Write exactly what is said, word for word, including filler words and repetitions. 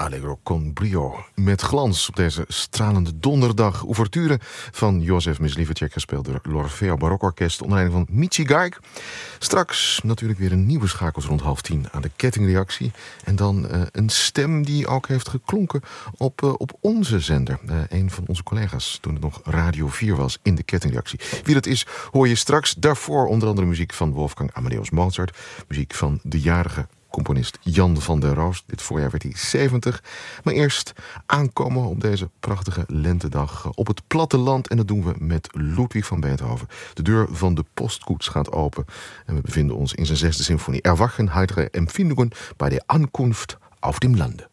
Allegro con brio. Met glans op deze stralende donderdag. Ouverture van Jozef Myslivecek, gespeeld door l'Orfeo Barokorkest onder leiding van Michi Gaik. Straks natuurlijk weer een nieuwe schakels rond half tien aan de kettingreactie. En dan uh, een stem die ook heeft geklonken op, uh, op onze zender. Uh, een van onze collega's toen het nog Radio vier was in de kettingreactie. Wie dat is hoor je straks. Daarvoor onder andere muziek van Wolfgang Amadeus Mozart. Muziek van de jarige componist Jan van der Roos. Dit voorjaar werd hij zeventig. Maar eerst aankomen op deze prachtige lentedag op het platteland. En dat doen we met Ludwig van Beethoven. De deur van de postkoets gaat open. En we bevinden ons in zijn zesde symfonie. Erwachen heitere Empfindungen bei der Ankunft auf dem Lande.